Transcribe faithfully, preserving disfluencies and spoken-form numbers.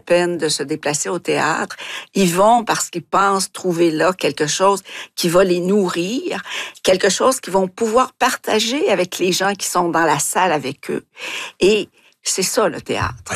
peine de se déplacer au théâtre. Ils vont parce qu'ils pensent trouver là quelque chose qui va les nourrir, quelque chose qu'ils vont pouvoir partager avec les gens qui sont dans la salle avec eux. Et c'est ça, le théâtre.